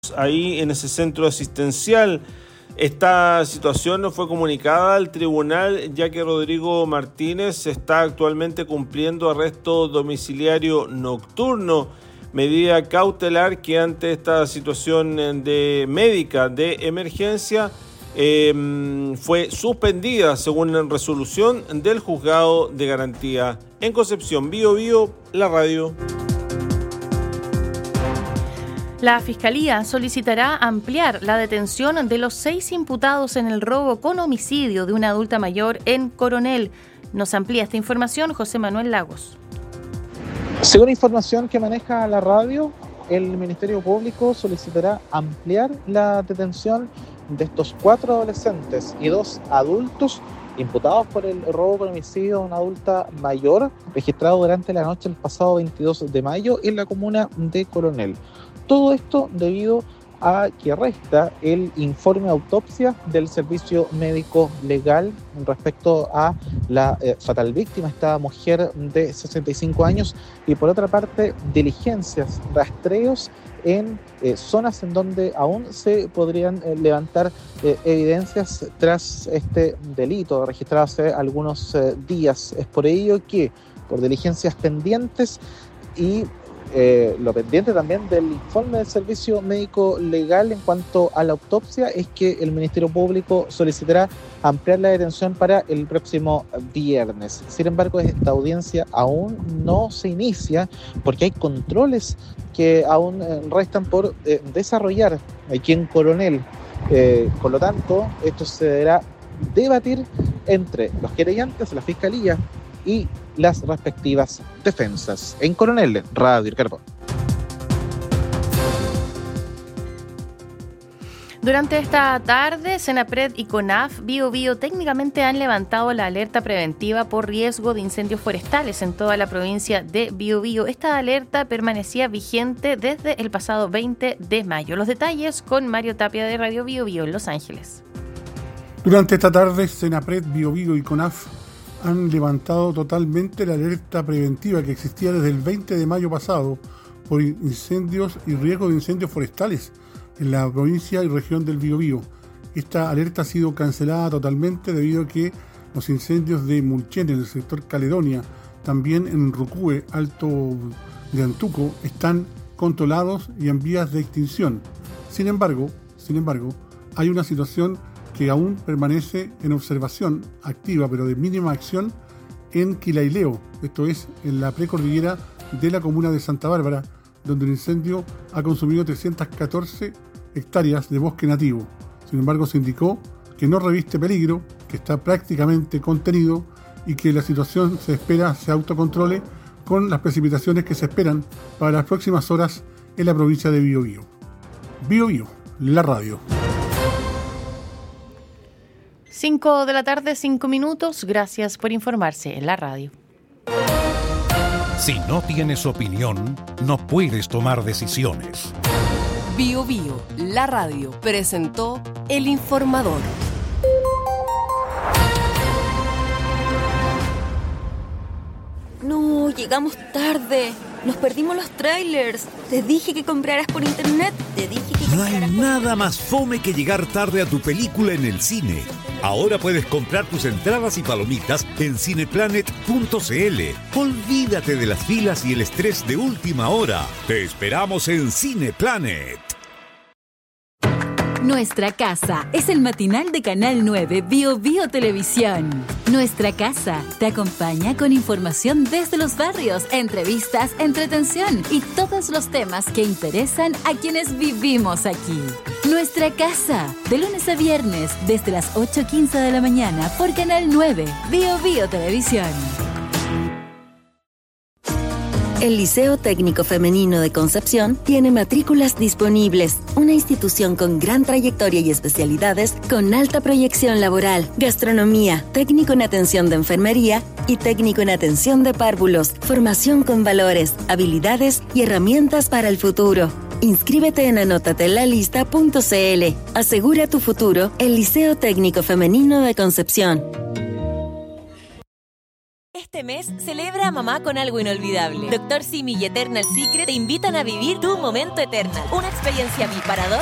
ahí en ese centro asistencial. Esta situación fue comunicada al tribunal, ya que Rodrigo Martínez está actualmente cumpliendo arresto domiciliario nocturno, medida cautelar que ante esta situación médica de emergencia fue suspendida según resolución del juzgado de garantía. En Concepción, Biobío, la radio. La Fiscalía solicitará ampliar la detención de los 6 imputados en el robo con homicidio de una adulta mayor en Coronel. Nos amplía esta información José Manuel Lagos. Según información que maneja la radio, el Ministerio Público solicitará ampliar la detención de estos 4 adolescentes y 2 adultos imputados por el robo con homicidio de una adulta mayor registrado durante la noche del pasado 22 de mayo en la comuna de Coronel. Todo esto debido a que resta el informe de autopsia del servicio médico legal respecto a la fatal víctima, esta mujer de 65 años, y por otra parte diligencias, rastreos en zonas en donde aún se podrían levantar evidencias tras este delito registrado hace algunos días. Es por ello que, por diligencias pendientes y lo pendiente también del informe del servicio médico legal en cuanto a la autopsia, es que el Ministerio Público solicitará ampliar la detención para el próximo viernes. Sin embargo, esta audiencia aún no se inicia porque hay controles que aún restan por desarrollar aquí en Coronel. Por lo tanto, esto se deberá debatir entre los querellantes, la Fiscalía y las respectivas defensas. En Coronel, Radio El Carbón. Durante esta tarde, Senapred y CONAF Biobío técnicamente han levantado la alerta preventiva por riesgo de incendios forestales en toda la provincia de Biobío. Esta alerta permanecía vigente desde el pasado 20 de mayo. Los detalles con Mario Tapia de Radio Biobío en Los Ángeles. Durante esta tarde, Senapred, Biobío y CONAF han levantado totalmente la alerta preventiva que existía desde el 20 de mayo pasado por incendios y riesgo de incendios forestales en la provincia y región del Biobío. Esta alerta ha sido cancelada totalmente debido a que los incendios de Mulchen en el sector Caledonia, también en Rucúe, Alto de Antuco, están controlados y en vías de extinción. Sin embargo, hay una situación que aún permanece en observación activa, pero de mínima acción, en Quilaileo, esto es, en la precordillera de la comuna de Santa Bárbara, donde el incendio ha consumido 314 hectáreas de bosque nativo. Sin embargo, se indicó que no reviste peligro, que está prácticamente contenido y que la situación se espera se autocontrole con las precipitaciones que se esperan para las próximas horas en la provincia de Biobío. Biobío, la radio. 5 de la tarde, 5 minutos. Gracias por informarse en la radio. Si no tienes opinión, no puedes tomar decisiones. Biobío, la radio, presentó El Informador. No, llegamos tarde. Nos perdimos los trailers. Te dije que compraras por internet. No hay nada más fome que llegar tarde a tu película en el cine. Ahora puedes comprar tus entradas y palomitas en cineplanet.cl. Olvídate de las filas y el estrés de última hora. Te esperamos en Cineplanet. Nuestra Casa es el matinal de Canal 9 Biobío Televisión. Nuestra Casa te acompaña con información desde los barrios, entrevistas, entretención y todos los temas que interesan a quienes vivimos aquí. Nuestra Casa, de lunes a viernes, desde las 8:15 de la mañana por Canal 9 Biobío Televisión. El Liceo Técnico Femenino de Concepción tiene matrículas disponibles. Una institución con gran trayectoria y especialidades con alta proyección laboral, gastronomía, técnico en atención de enfermería y técnico en atención de párvulos. Formación con valores, habilidades y herramientas para el futuro. Inscríbete en anótatelalista.cl. Asegura tu futuro, el Liceo Técnico Femenino de Concepción. Este mes celebra a mamá con algo inolvidable. Dr. Simi y Eternal Secret te invitan a vivir tu momento Eternal. Una experiencia VIP para dos